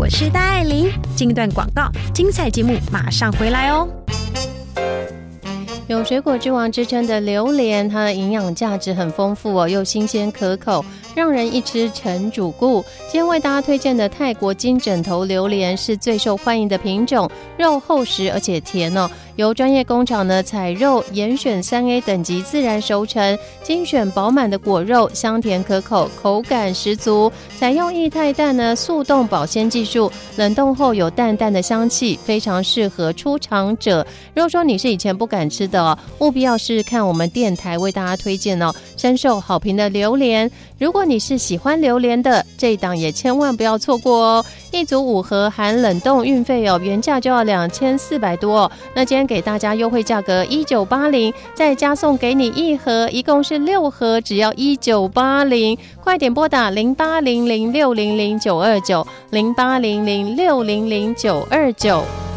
我是戴爱玲。进一段广告，精彩节目马上回来哦。 有水果之王之称的榴莲，它的营养价值很丰富哦，又新鲜可口，让人一吃成主顾。今天为大家推荐的泰国金枕头榴莲是最受欢迎的品种，肉厚实而且甜哦。由专业工厂呢采肉，严选3A 等级自然熟成，精选饱满的果肉，香甜可口，口感十足。采用液态氮呢速冻保鲜技术，冷冻后有淡淡的香气，非常适合初尝者。如果说你是以前不敢吃的哦，务必要试试看我们电台为大家推荐哦，深受好评的榴莲。如果你是喜欢榴莲的，这一档也千万不要错过哦。一组5盒含冷冻运费哦，原价就要2400多哦。那今天给大家优惠价格1980，再加送给你1盒，一共是6盒，只要1980。快点拨打0800600929 0800600929。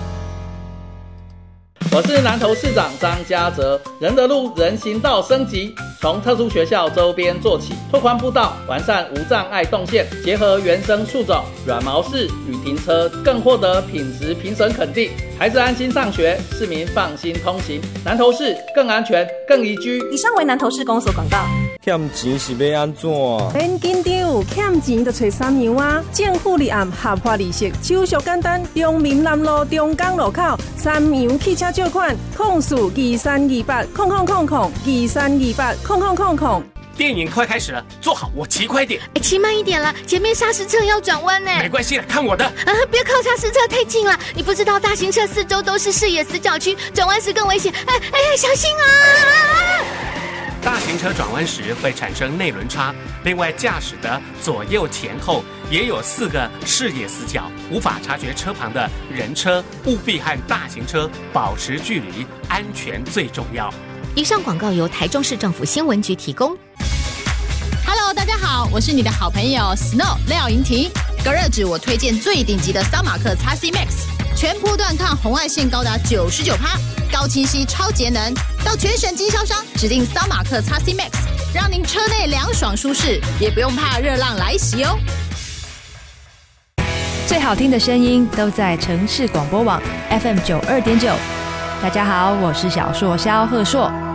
我是南投市长张家泽。仁德路人行道升级，从特殊学校周边做起，拓宽步道，完善无障碍动线，结合原生树种、软毛式与停车，更获得品质评审肯定。孩子安心上学，市民放心通行，南投市更安全、更宜居。 以上为南投市公所广告。 欠钱是要安怎？ 免紧张，欠钱就找3样啊！政府立案合法利息，手续简单。中民南路中港路口3洋汽车借款，2428000023280000。 电影快开始了，坐好，我骑快点。 骑慢一点啦，前面砂石车要转弯呢。 没关系了，看我的。 不要靠砂石车太近了，你不知道大型车四周都是视野死角区，转弯时更危险。小心啊！ 大型车转弯时会产生内轮差，另外驾驶的左右前后也有4个视野死角，无法察觉车旁的人车，务必和大型车保持距离，安全最重要。 以上广告由台中市政府新闻局提供。 Hello， 大家好，我是你的好朋友 Snow 廖莹婷。隔热纸我推荐最顶级的桑马克 XC Max， 全波段抗红外线高达99%，高清晰超节能。到全省经销商指定桑马克 XC Max， 让您车内凉爽舒适，也不用怕热浪来袭哦。 最好听的声音都在城市广播网 FM 92.9。大家好，我是小硕萧鹤硕。